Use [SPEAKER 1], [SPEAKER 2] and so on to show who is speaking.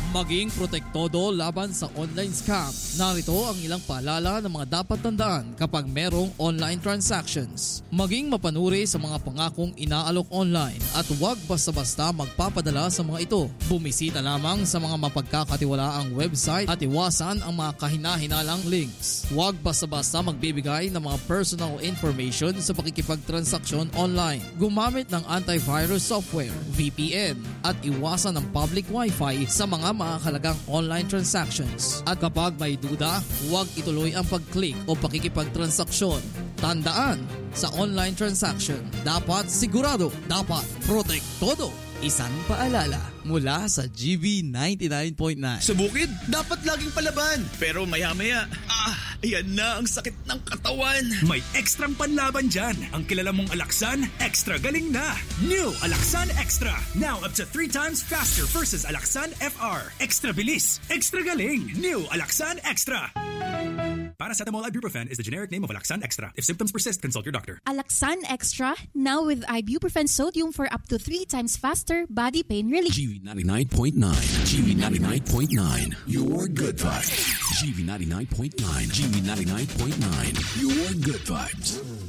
[SPEAKER 1] Maging protektodo laban sa online scam. Narito ang ilang paalala ng mga dapat tandaan kapag merong online transactions. Maging mapanuri sa mga pangakong inaalok online at huwag basta-basta magpapadala sa mga ito. Bumisita lamang sa mga mapagkakatiwalaang website at iwasan ang mga kahina-hinalang links. Huwag basta-basta magbibigay ng mga personal information sa pakikipagtransaksyon online. Gumamit ng antivirus software, VPN, at iwasan ang public wifi sa mga makakalagang online transactions. At kapag may duda, huwag ituloy ang pag-click o pakikipagtransaksyon. Tandaan, sa online transaction, dapat sigurado, dapat protektodo. Isang paalala mula sa GB 99.9.
[SPEAKER 2] Sa bukid, dapat laging palaban. Pero maya-maya, ayan na ang sakit ng katawan.
[SPEAKER 3] May ekstrang panlaban dyan. Ang kilala mong Alaxan, extra galing na. New Alaxan Extra. Now up to 3 times faster versus Alaxan FR. Extra bilis, extra galing. New Alaxan Extra. Paracetamol ibuprofen is the generic name of Alaxan Extra. If symptoms persist, consult your doctor.
[SPEAKER 4] Alaxan Extra, now with ibuprofen sodium for up to 3 times faster body pain relief.
[SPEAKER 5] GB 99.9. GB 99.9. Your good vibes. GB 99.9. GB 99.9. Your good vibes.